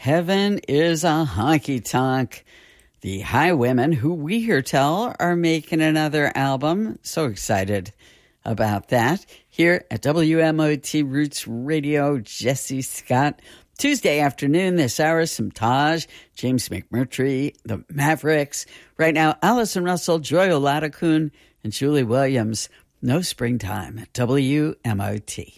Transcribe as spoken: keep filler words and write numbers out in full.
Heaven is a honky-tonk. The Highwomen, who we hear tell, are making another album. So excited about that. Here at W M O T Roots Radio, Jesse Scott. Tuesday afternoon, this hour, some Taj, James McMurtry, the Mavericks. Right now, Allison Russell, Joy Oladokun, and Julie Williams. No Springtime at W M O T.